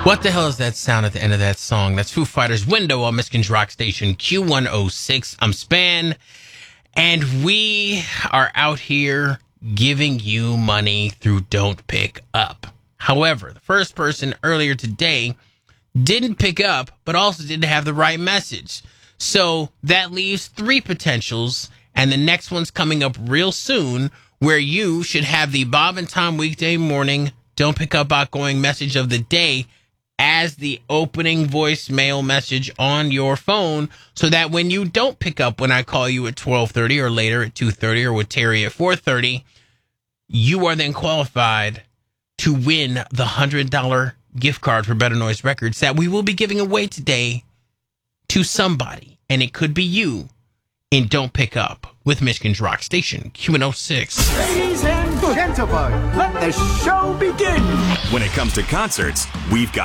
What the hell is that sound at the end of that song? That's Foo Fighters' Window on Michigan's Rock Station Q106. I'm Span, and we are out here giving you money through Don't Pick Up. However, the first person earlier today didn't pick up, but also didn't have the right message. So that leaves 3 potentials, and the next one's coming up real soon, where you should have the Bob and Tom weekday morning Don't Pick Up outgoing message of the day as the opening voicemail message on your phone, so that when you don't pick up when I call you at 12:30 or later at 2:30 or with Terry at 4:30, you are then qualified to win the $100 gift card for Better Noise Records that we will be giving away today to somebody. And it could be you in Don't Pick Up with Michigan's Rock Station, Q106. Ladies and gentlemen, let the show begin. When it comes to concerts, we've got